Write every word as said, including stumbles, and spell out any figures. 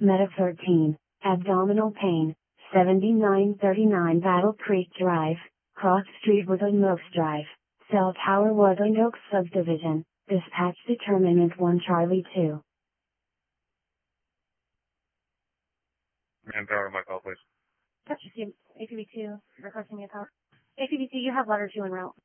Meta thirteen, abdominal pain, seventy-nine thirty-nine Battle Creek Drive, Cross Street Woodland Oaks Drive, Cell Tower Woodland Oaks Subdivision, dispatch determinant one Charlie two. Manpower, my call, please. A P B two, requesting a power. A P B two, you have letter two en route.